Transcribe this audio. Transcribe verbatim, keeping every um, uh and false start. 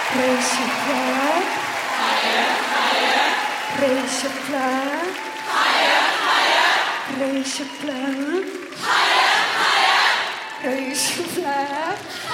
Raise your flag. Higher, higher. Raise your flag. Higher, higher. Raise your flag. Higher, higher. Raise your flag.